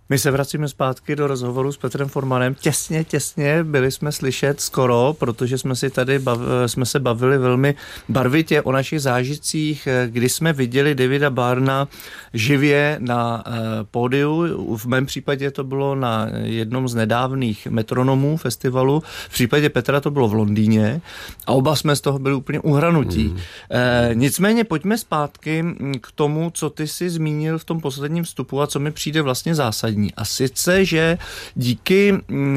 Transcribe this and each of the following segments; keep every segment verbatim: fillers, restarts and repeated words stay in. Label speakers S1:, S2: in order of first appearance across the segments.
S1: My se vracíme zpátky do rozhovoru s Petrem Formanem. Těsně, těsně byli jsme slyšet skoro, protože jsme si tady bav, jsme se bavili velmi barvitě o našich zážitcích, kdy jsme viděli Davida Byrna živě na uh, pódiu. V mém případě to bylo na jednom z nedávných Metronomů festivalu. V případě Petra to bylo v Londýně a oba jsme z toho byli úplně uhranutí. Mm. Uh, nicméně pojďme zpátky k tomu, co ty jsi zmínil v tom posledním vstupu a co mi přijde vlastně zásadní. A sice, že díky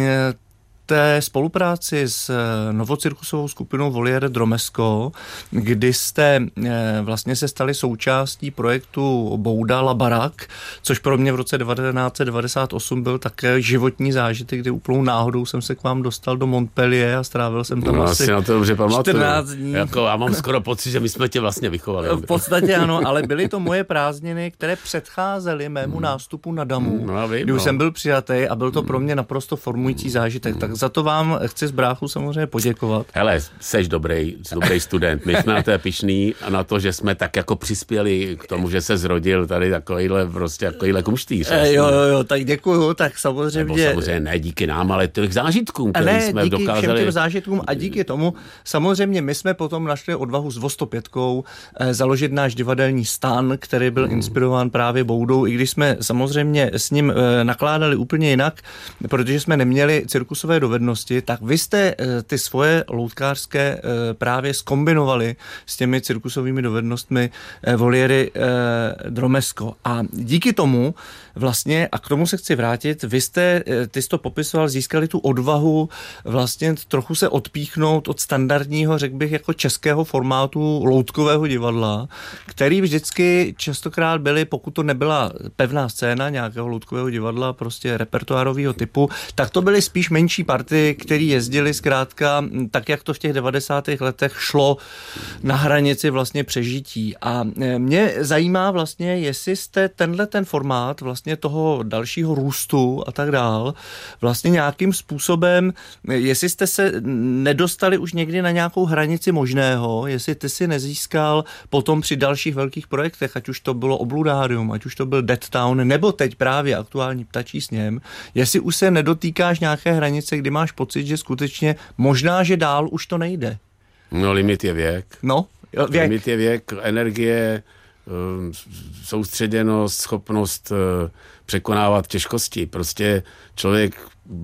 S1: té spolupráci s novocirkusovou skupinou Voliere Dromesko, kdy jste vlastně se stali součástí projektu Bouda La Baraque, což pro mě v roce devatenáct set devadesát osm byl také životní zážitek, kdy úplnou náhodou jsem se k vám dostal do Montpellier a strávil jsem tam no, asi na to dobře čtrnáct dní.
S2: Jako, já mám skoro pocit, že my jsme tě vlastně vychovali.
S1: V podstatě ano, ale byly to moje prázdniny, které předcházely mému nástupu na Damu, no, vím, kdy už no. jsem byl přijatý a byl to pro mě naprosto formující zážitek. Tak za to vám chci z bráchu samozřejmě poděkovat.
S2: Hele, seš dobrý, dobrý student. My jsme na to pyšný a na to, že jsme tak jako přispěli k tomu, že se zrodil tady takovýhle prostě takovýhle kumštýř.
S1: E, jo, jo, jo, tak děkuju, tak samozřejmě.
S2: Nebo samozřejmě ne díky nám, ale těch zážitkům, který
S1: ne,
S2: jsme
S1: díky
S2: dokázali.
S1: Všem těm zážitkům a díky tomu samozřejmě my jsme potom našli odvahu s Vostopětkou eh, založit náš divadelní stan, který byl hmm. inspirován právě Boudou, i když jsme samozřejmě s ním eh, nakládali úplně jinak, protože jsme neměli cirkusové dovednosti, tak vy jste ty svoje loutkářské právě zkombinovali s těmi cirkusovými dovednostmi Voliery Dromesko. A díky tomu vlastně, a k tomu se chci vrátit, vy jste, ty jsi to popisoval, získali tu odvahu vlastně trochu se odpíchnout od standardního, řekl bych, jako českého formátu loutkového divadla, který vždycky častokrát byly, pokud to nebyla pevná scéna nějakého loutkového divadla, prostě repertoárového typu, tak to byly spíš menší party, který jezdili zkrátka tak, jak to v těch devadesátých letech šlo na hranici vlastně přežití. A mě zajímá vlastně, jestli jste tenhle ten formát vlastně toho dalšího růstu a tak dál, vlastně nějakým způsobem, jestli jste se nedostali už někdy na nějakou hranici možného, jestli ty si nezískal potom při dalších velkých projektech, ať už to bylo Obludárium, ať už to byl Dead Town, nebo teď právě aktuální Ptačí sněm, jestli už se nedotýkáš nějaké hranice, kdy máš pocit, že skutečně možná, že dál už to nejde.
S2: No, limit je věk.
S1: No, věk.
S2: Limit je věk, energie, soustředěnost, schopnost překonávat těžkosti. Prostě člověk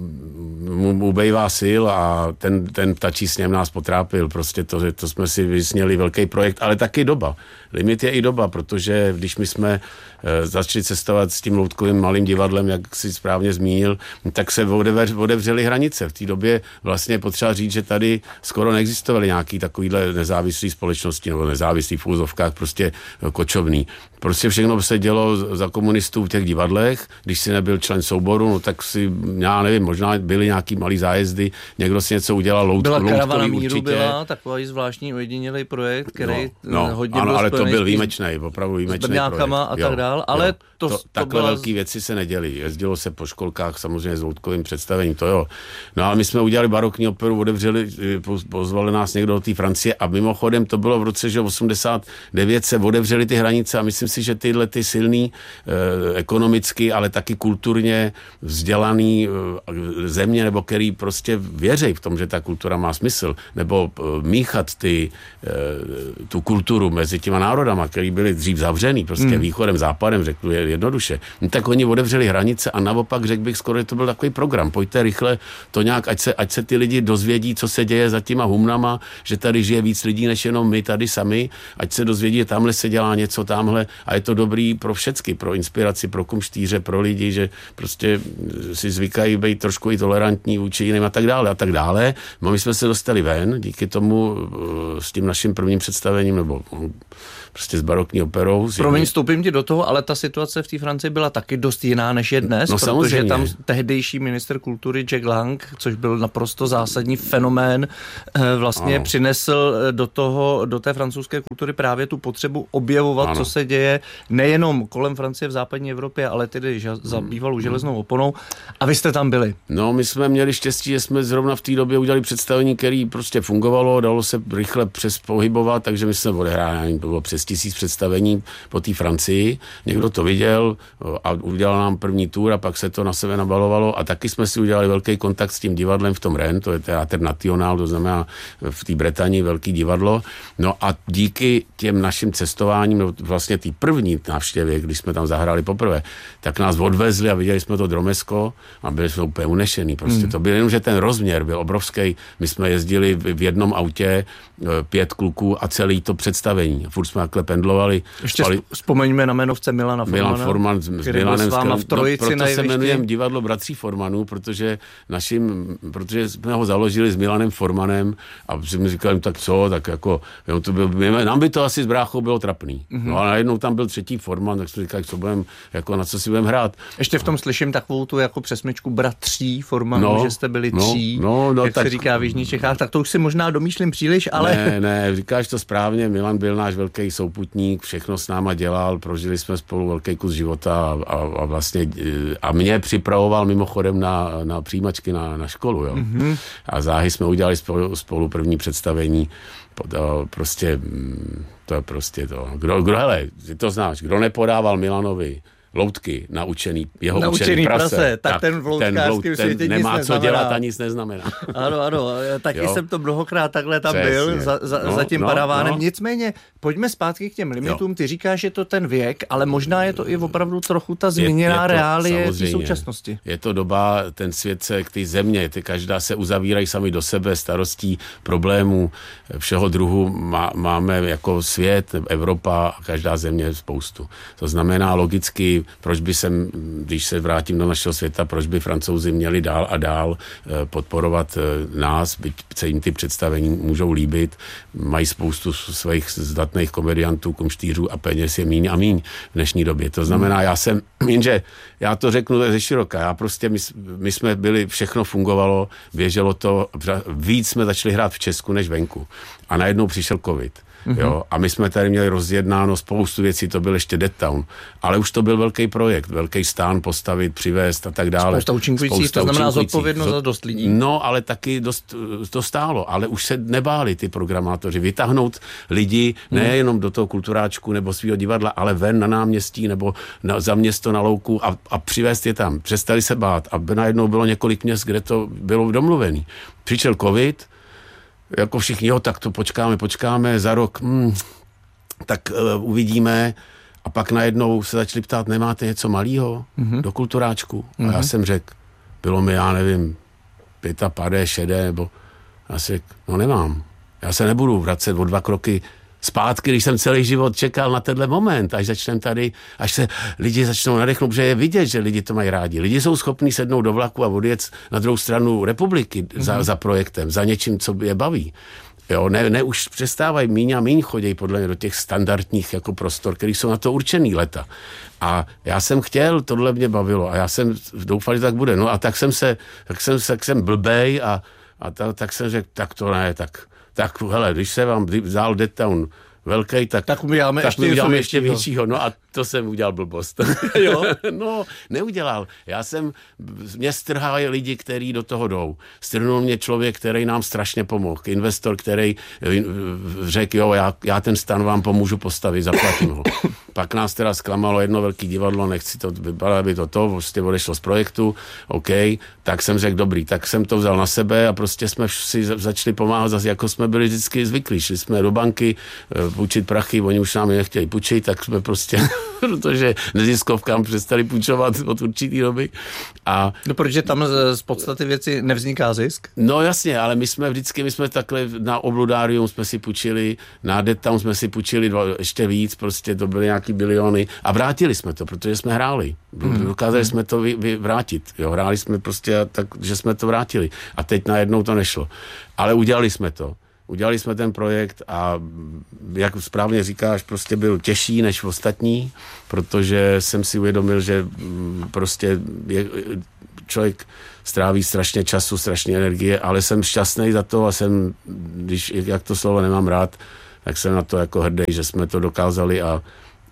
S2: mu ubejvá sil a ten, ten Ptačí sněm nás potrápil. Prostě to, to jsme si vysněli velký projekt, ale taky doba. Limit je i doba, protože když my jsme e, začali cestovat s tím loutkovým malým divadlem, jak si správně zmínil, tak se odevř, otevřely hranice. V té době vlastně potřeba říct, že tady skoro neexistovaly nějaký takovýhle nezávislý společnosti nebo nezávislý v úzovkách, prostě kočovný. Prostě všechno se dělo za komunistů v těch divadlech. Když si nebyl člen souboru, no tak si, já nevím, možná byly nějaký malý zájezdy, někdo si něco udělal, lout,
S1: byla
S2: loutkový
S1: Karavana míru
S2: určitě.
S1: Byla takový zvláštní ojedinělý projekt, který
S2: no, no,
S1: hodně
S2: ano,
S1: byl
S2: ale to byl
S1: s
S2: výjimečný, opravdu výjimečný projekt.
S1: a tak dál, ale
S2: jo.
S1: to,
S2: to,
S1: to
S2: takhle
S1: byla...
S2: velké věci se neděly. Jezdilo se po školkách samozřejmě s loutkovým představením, to jo. No ale my jsme udělali barokní operu, otevřeli, pozvali nás někdo do té Francie a mimochodem to bylo v roce, že osmdesát devět se otevřely ty hranice a myslím si, že tyhle ty silný eh, ekonomicky, ale taky kulturně vzdělaný eh, země, nebo který prostě věří v tom, že ta kultura má smysl, nebo eh, míchat ty, eh, tu kulturu mezi těma národama, který byli dřív zavřený, prostě hmm. východem, západem, řeknu je jednoduše. No, tak oni otevřeli hranice a naopak řekl bych skoro, že to byl takový program. Pojďte rychle to nějak, ať se, ať se ty lidi dozvědí, co se děje za těma humnama, že tady žije víc lidí, než jenom my tady sami, ať se dozvědí, že tamhle se dělá něco tamhle a je to dobrý pro všecky, pro inspiraci, pro kumštýře, pro lidi, že prostě si zvykají být trošku i tolerantní vůči jiným a tak dále a tak dále. No, my jsme se dostali ven, díky tomu s tím naším prvním představením, nebo prostě s barokní operou.
S1: Promiň, vstoupím ti do toho, ale ta situace v té Francii byla taky dost jiná, než je dnes,
S2: no,
S1: protože
S2: samozřejmě.
S1: Tam tehdejší ministr kultury Jack Lang, což byl naprosto zásadní fenomén, vlastně ano. přinesl do toho, do té francouzské kultury právě tu potřebu objevovat, ano. co se děje děje nejenom kolem Francie v západní Evropě, ale tedy za bývalou železnou oponou. A vy jste tam byli.
S2: No, my jsme měli štěstí, že jsme zrovna v té době udělali představení, který prostě fungovalo, dalo se rychle přes pohybovat, takže my jsme odehráli, bylo přes tisíc představení po té Francii. Někdo to viděl a udělal nám první tour a pak se to na sebe nabalovalo a taky jsme si udělali velký kontakt s tím divadlem v tom Rennes, to je Teatr National, to znamená v té Bretani velký divadlo. No a díky těm našim cestováním, no vlastně té první návštěvě, když jsme tam zahráli poprvé, tak nás odvezli a viděli jsme to Dromesko a byli jsme úplně unešený. Prostě mm. to bylo jenom, že ten rozměr byl obrovský. My jsme jezdili v jednom autě pět kluků a celý to představení. Furt jsme takhle pendlovali.
S1: Ještě spali... vzpomeňme na jménovce Milana Formana.
S2: Milan Forman s Milanem.
S1: V trojici
S2: no, proto
S1: nejvyšší.
S2: se jmenujeme Divadlo bratří Formanů, protože našim, protože jsme ho založili s Milanem Formanem a jsme říkali, tak co, tak jako, to byl, nám by to asi s bráchou bylo trapný. Mm-hmm. No a najednou tam byl třetí Forman, tak jsme říkali, co budem, jako na co si budeme hrát.
S1: Ještě v tom slyším takovou tu jako přesmyčku bratří Formanů, no, že jste byli
S2: no,
S1: tří,
S2: no, no,
S1: jak
S2: tak,
S1: se říká v jižních Čechách, tak to už si možná domýšlím příliš, ale...
S2: Ne, ne, říkáš to správně, Milan byl náš velký souputník, všechno s náma dělal, prožili jsme spolu velký kus života a, a, a vlastně a mě připravoval mimochodem na, na přijímačky na, na školu, jo. Mm-hmm. A záhy jsme udělali spolu, spolu první představení, to prostě, to je prostě to. Kdo, kdo, hele, ty to znáš, kdo nepodával Milanovi loutky naučený, jeho
S1: naučený
S2: učený prase,
S1: prase, tak, tak ten v loutkářském světě
S2: nemá
S1: nic
S2: co dělat a nic neznamená.
S1: Ano, ano, taky jo. jsem to mnohokrát takhle tam Přesně. byl za, za, no, za tím
S2: no,
S1: paravánem.
S2: No.
S1: Nicméně, pojďme zpátky k těm limitům. Jo. Ty říkáš, že to ten věk, ale možná je to i opravdu trochu ta změněná reálie v současnosti.
S2: Je to doba, ten svět se k té země, ty každá se uzavírají sami do sebe, starostí, problémů, všeho druhu má, máme jako svět, Evropa, každá země spoustu. To znamená logicky, proč by sem, když se vrátím do našeho světa, proč by Francouzi měli dál a dál podporovat nás, byť se jim ty představení můžou líbit, mají spoustu svých zdatných komediantů, kumštířů a peněz je míň a míň v dnešní době. To znamená, já jsem, jenže já to řeknu ze široka, já prostě, my, my jsme byli, všechno fungovalo, běželo to, víc jsme začali hrát v Česku než venku. A najednou přišel covid. Mm-hmm. Jo, a my jsme tady měli rozjednáno spoustu věcí, to byl ještě Dead Town, ale už to byl velký projekt, velký stán postavit, přivést a tak dále.
S1: Spousta účinkujících, to znamená zodpovědnost za dost lidí.
S2: No, ale taky dost to stálo, ale už se nebáli ty programátoři vytáhnout lidi mm. nejenom do toho kulturáčku nebo svého divadla, ale ven na náměstí nebo na, za město na louku a, a přivést je tam. Přestali se bát a najednou bylo několik měst, kde to bylo domluvený. Přišel covid, jako všichni, jo, tak to počkáme, počkáme, za rok, hmm, tak uh, uvidíme. A pak najednou se začali ptát, nemáte něco malýho mm-hmm. do kulturáčku? Mm-hmm. A já jsem řekl, bylo mi, já nevím, pěta, padé, šedé, nebo já jsem řekl, no nemám. Já se nebudu vracet o dva kroky zpátky, když jsem celý život čekal na tenhle moment, až začneme tady, až se lidi začnou nadechnout, protože je vidět, že lidi to mají rádi. Lidi jsou schopní sednout do vlaku a odjet na druhou stranu republiky mm-hmm. za, za projektem, za něčím, co je baví. Jo, ne, ne, už přestávají míň a míň chodějí podle mě do těch standardních jako prostor, který jsou na to určený leta. A já jsem chtěl, tohle mě bavilo a já jsem doufal, že tak bude. No a tak jsem se, tak jsem, tak jsem blbej a, a ta, tak jsem řekl, tak to ne, tak tak hele, když se vám dál Dead Town velký, tak,
S1: tak uděláme
S2: tak
S1: ještě,
S2: uděláme ještě většího. No a to jsem udělal blbost.
S1: Jo?
S2: No, neudělal. Já jsem, mě strhali lidi, kteří do toho jdou. Strhnul mě člověk, který nám strašně pomohl. Investor, který řekl, jo, já, já ten stan vám pomůžu postavit, zaplatím ho. Pak nás teda zklamalo jedno velké divadlo, nechci to vypadat, by to to, prostě odešlo z projektu, OK, tak jsem řekl, dobrý, tak jsem to vzal na sebe a prostě jsme si začali pomáhat zase, jako jsme byli vždycky zvyklí. Šli jsme do banky, půjčit prachy, oni už nám je nechtěli půjčit, tak jsme prostě, protože neziskovkám přestali půjčovat od určitý doby. A
S1: no, protože tam z, z podstaty věci nevzniká zisk?
S2: No jasně, ale my jsme vždycky, my jsme takhle na Obludárium jsme si půjčili, na Dead Town jsme si půjčili dva, ještě víc, prostě to byly nějaký biliony a vrátili jsme to, protože jsme hráli. Dokázali hmm. jsme to vy, vy vrátit. Jo, hráli jsme prostě tak, že jsme to vrátili. A teď najednou to nešlo. Ale udělali jsme to. Udělali jsme ten projekt a jak správně říkáš, prostě byl těžší než ostatní, protože jsem si uvědomil, že prostě je, člověk stráví strašně času, strašně energie, ale jsem šťastný za to a jsem, když, jak to slovo nemám rád, tak jsem na to jako hrdý, že jsme to dokázali a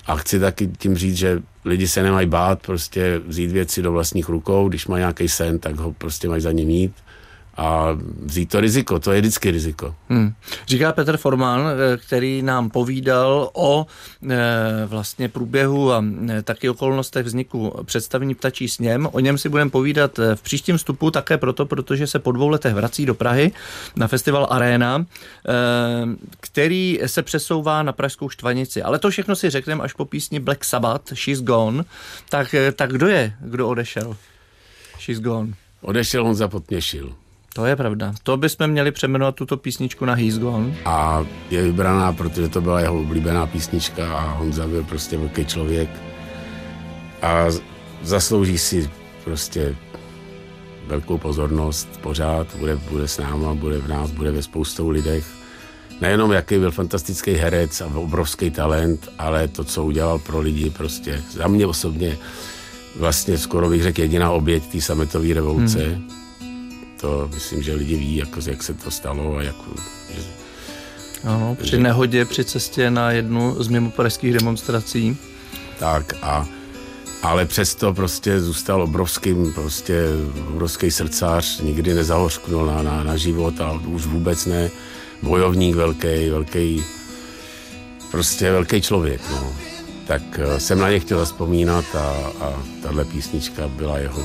S2: A chci taky tím říct, že lidi se nemají bát prostě vzít věci do vlastních rukou, když mají nějaký sen, tak ho prostě mají za ně mít. A vzít to riziko, to je vždycky riziko.
S1: Hmm. Říká Petr Formán, který nám povídal o e, vlastně průběhu a e, taky okolnostech vzniku představení Ptačí sněm. O něm si budeme povídat v příštím vstupu také proto, protože se po dvou letech vrací do Prahy na festival Arena, e, který se přesouvá na pražskou Štvanici. Ale to všechno si řekneme až po písni Black Sabbath, She's Gone. Tak, tak kdo je, kdo odešel? She's Gone.
S2: Odešel Honza Potměšil.
S1: To je pravda. To bychom měli přejmenovat tuto písničku na He's Gone.
S2: A je vybraná, protože to byla jeho oblíbená písnička a Honza byl prostě velký člověk. A zaslouží si prostě velkou pozornost pořád. Bude, bude s náma, bude v nás, bude ve spoustou lidech. Nejenom jaký byl fantastický herec a obrovský talent, ale to, co udělal pro lidi, prostě za mě osobně vlastně skoro bych řekl jediná oběť té sametové revoluce. Hmm. To myslím, že lidi ví, jako, jak se to stalo a jak... Že,
S1: ano, při že, nehodě, při cestě na jednu z mimopražských demonstrací.
S2: Tak a ale přesto prostě zůstal obrovským, prostě obrovský srdcař, nikdy nezahořknul na, na, na život a už vůbec ne. Bojovník velký, velký, prostě velký člověk, no. Tak jsem na ně chtěl vzpomínat a, a tahle písnička byla jeho